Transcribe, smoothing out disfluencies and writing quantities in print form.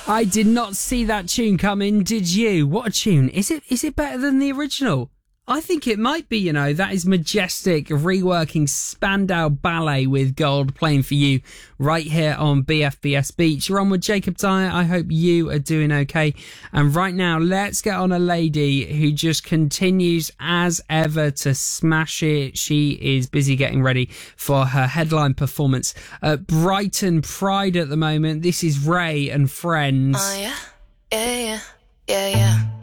I did not see that tune coming, did you? What a tune. Is it better than the original? I think it might be, That is Majestic reworking Spandau Ballet with Gold playing for you right here on BFBS Beach. You're on with Jacob Dyer. I hope you are doing okay. And right now, let's get on a lady who just continues as ever to smash it. She is busy getting ready for her headline performance at Brighton Pride at the moment. This is Ray and Friends. Oh, yeah. Yeah.